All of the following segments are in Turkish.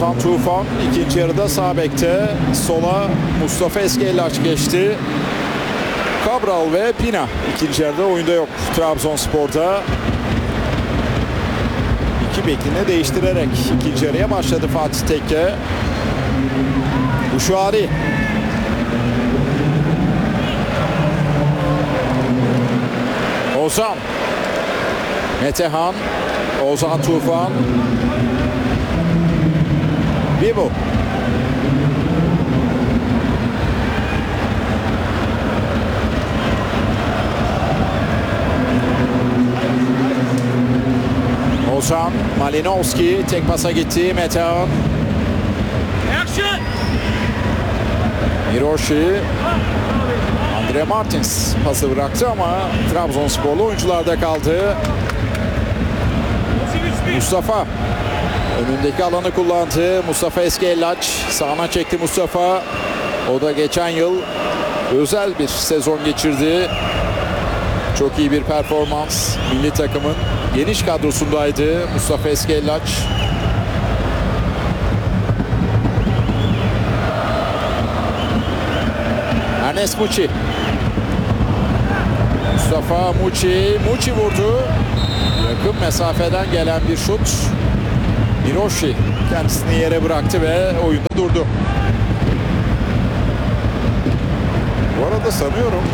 Ozan Tufan ikinci yarıda sağ bekte. Sola Mustafa Eskellaç geçti. Cabral ve Pina ikinci yarıda oyunda yok Trabzonspor'da. İki bekini değiştirerek ikinci yarıya başladı Fatih Tekke. Uşuari. Ozan. Metehan. Ozan Tufan. Bibu. Ozan, Malinovski tek pasa gitti. Metehan. Hiroshi. Andre Martins pası bıraktı ama Trabzonsporlu oyuncularda kaldı. Mustafa önündeki alanı kullandı. Mustafa Eskellaç sağına çekti Mustafa. O da geçen yıl özel bir sezon geçirdi. Çok iyi bir performans. Milli takımın geniş kadrosundaydı Mustafa Eskellaç. Ernest Muçi. Mustafa Muçi. Muçi vurdu. Yakın mesafeden gelen bir şut. Hiroshi kendisini yere bıraktı ve oyunda durdu. Bu arada sanıyorum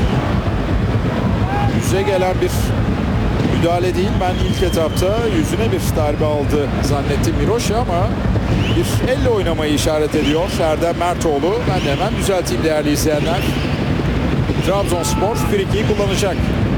yüze gelen bir müdahale değil. Ben ilk etapta yüzüne bir darbe aldı zannettim Hiroshi ama bir elle oynamayı işaret ediyor Erdem Mertoğlu. Ben de hemen düzelteyim değerli izleyenler. Trabzonspor free kick kullanacak.